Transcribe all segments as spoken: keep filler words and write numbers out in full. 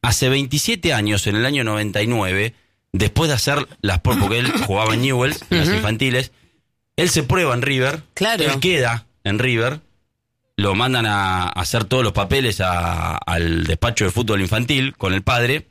hace veintisiete años, en el año noventa y nueve, después de hacer las pruebas, porque él jugaba en Newell's, en las infantiles, él se prueba en River, claro. él queda en River, lo mandan a hacer todos los papeles a, al despacho de fútbol infantil con el padre.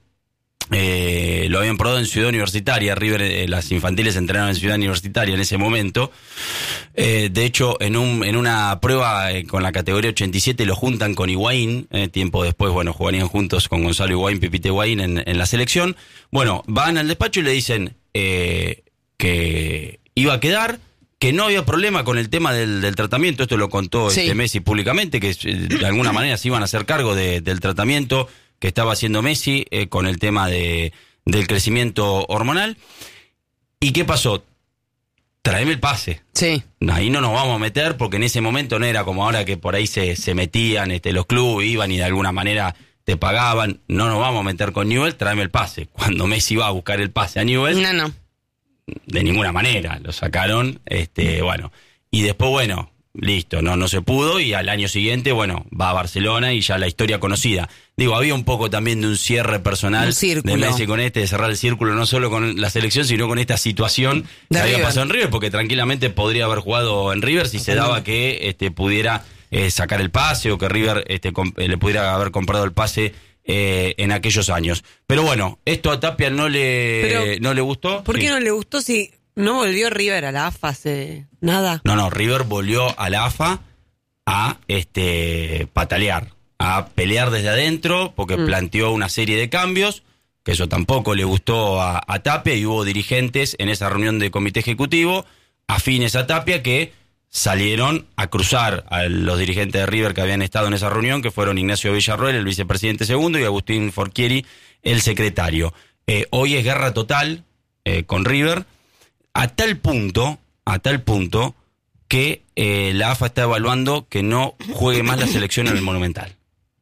Eh, lo habían probado en Ciudad Universitaria. River, eh, las infantiles entrenaron en Ciudad Universitaria en ese momento. Eh, de hecho, en un en una prueba eh, con la categoría ochenta y siete lo juntan con Higuaín. Eh, tiempo después, bueno, jugarían juntos con Gonzalo Higuaín, Pipita Higuaín en, en la selección. Bueno, van al despacho y le dicen eh, que iba a quedar, que no había problema con el tema del, del tratamiento. Esto lo contó sí. este Messi públicamente, que de alguna manera se iban a hacer cargo de, del tratamiento que estaba haciendo Messi eh, con el tema de del crecimiento hormonal. ¿Y qué pasó? Traeme el pase. Sí. Ahí no nos vamos a meter, porque en ese momento no era como ahora que por ahí se, se metían este, los clubes, iban y de alguna manera te pagaban. No nos vamos a meter con Newell's, tráeme el pase. Cuando Messi va a buscar el pase a Newell's, no, no. de ninguna manera, lo sacaron, este, bueno, y después, bueno, listo, no, no se pudo, y al año siguiente, bueno, va a Barcelona y ya la historia conocida. Digo, había un poco también de un cierre personal un de Messi con este, de cerrar el círculo, no solo con la selección, sino con esta situación de que River. había pasado en River, porque tranquilamente podría haber jugado en River si se daba que este, pudiera eh, sacar el pase, o que River este, comp- le pudiera haber comprado el pase Eh, en aquellos años. Pero bueno, esto a Tapia no le Pero, no le gustó. ¿Por Sí. qué no le gustó si no volvió River a la A F A hace nada? No, no, River volvió a la A F A a este patalear, a pelear desde adentro, porque mm. planteó una serie de cambios, que eso tampoco le gustó a, a Tapia, y hubo dirigentes en esa reunión de comité ejecutivo afines a Tapia que salieron a cruzar a los dirigentes de River que habían estado en esa reunión, que fueron Ignacio Villarroel, el vicepresidente segundo, y Agustín Forchieri, el secretario. Eh, hoy es guerra total eh, con River, a tal punto, a tal punto, que eh, la A F A está evaluando que no juegue más la selección en el Monumental.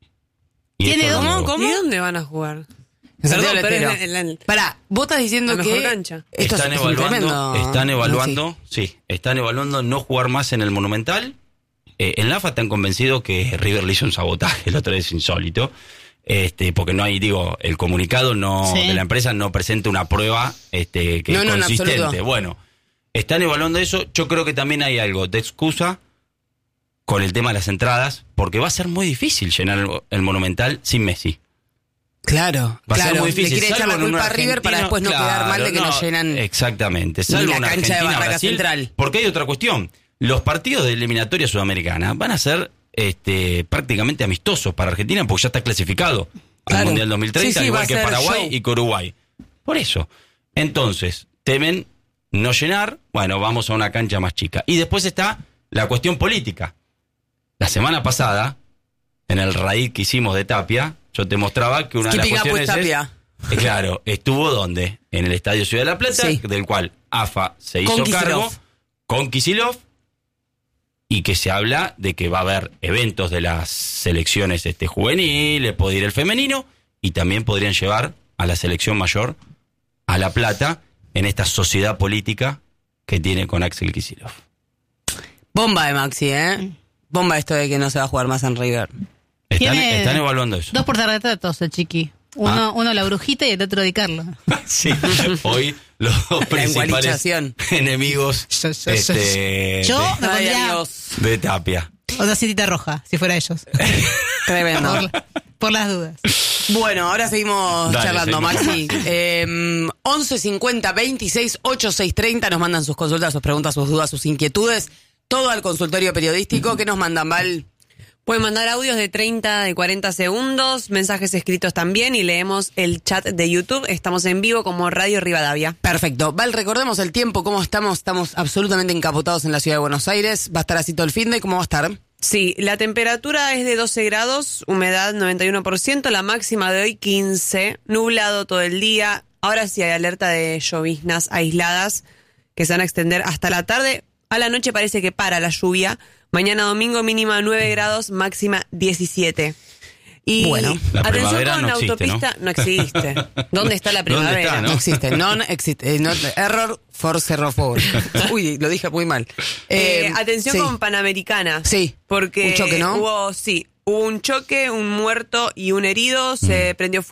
Y ¿Tiene esto cómo? lo- ¿Cómo? ¿Y dónde van a jugar? Perdón, Perdón, pero pero en el- Pará, vos estás diciendo la mejor que cancha. esto están es, es un evaluando, tremendo... están evaluando, No, sí, están evaluando no jugar más en el Monumental. Eh, en la A F A están convencidos que River le hizo un sabotaje, el otro es insólito, este, porque no hay, digo, el comunicado no Sí. de la empresa no presenta una prueba este, que No, es no, en consistente. absoluto. Bueno, están evaluando eso. Yo creo que también hay algo de excusa con el tema de las entradas, porque va a ser muy difícil llenar el, el Monumental sin Messi. Claro, Va a ser claro. muy difícil. Le quiere echar salvo la en un culpa a River para argentino, después no claro, quedar mal de que no, nos llenan exactamente, ni salvo la una cancha de Argentina, Barraca Brasil, Central. porque hay otra cuestión. Los partidos de eliminatoria sudamericana van a ser este, prácticamente amistosos para Argentina, porque ya está clasificado Claro. al Mundial dos mil treinta, Sí, sí, va igual a que ser Paraguay show. y que Uruguay. Por eso. Entonces, temen no llenar, bueno, vamos a una cancha más chica. Y después está la cuestión política. La semana pasada, en el raíz que hicimos de Tapia, yo te mostraba que una de las Keeping up with cuestiones es, Tapia. eh, claro, estuvo ¿dónde? En el Estadio Ciudad de la Plata, Sí. del cual A F A se Con hizo Kicillof. cargo con Kicillof, y que se habla de que va a haber eventos de las selecciones este, juveniles, puede ir el femenino, y también podrían llevar a la selección mayor a La Plata en esta sociedad política que tiene con Axel Kicillof. Bomba de Maxi, ¿eh? Bomba esto de que no se va a jugar más en River. Están, Tiene están evaluando eso. Dos portarretratos el chiqui. Uno, Ah. uno la brujita y el otro Di Carlo. Sí, hoy los dos principales engualichación. enemigos Yo- yo- este, Yo de, me Ay, pondría Dios. de Tapia. otra cintita roja, si fuera ellos. Tremendo. Por, la- por las dudas. Bueno, ahora seguimos Dale, charlando, seguimos. Maxi. Eh, once cincuenta veintiséis ochenta y seis treinta nos mandan sus consultas, sus preguntas, sus dudas, sus inquietudes. Todo al consultorio periodístico. ¿Qué nos mandan, Val? Pueden mandar audios de treinta, de cuarenta segundos, mensajes escritos también, y leemos el chat de YouTube. Estamos en vivo como Radio Rivadavia. Perfecto. Val, recordemos el tiempo, cómo estamos. Estamos absolutamente encapotados en la ciudad de Buenos Aires. ¿Va a estar así todo el fin de? ¿Cómo va a estar? Sí, la temperatura es de doce grados, humedad noventa y uno por ciento, la máxima de hoy quince, nublado todo el día. Ahora sí hay alerta de lloviznas aisladas que se van a extender hasta la tarde. A la noche parece que para la lluvia. Mañana domingo mínima nueve grados, máxima diecisiete. Y Bueno, la atención primavera con no existe, autopista, no existe. ¿Dónde está la ¿Dónde primavera? está, No, no? existe. No, no existe. Eh, no- error for cerro for. Uy, lo dije muy mal. Eh, Eh, atención sí. con Panamericana. Sí, Porque un choque, ¿no? hubo, sí, hubo un choque, un muerto y un herido. Se prendió fuego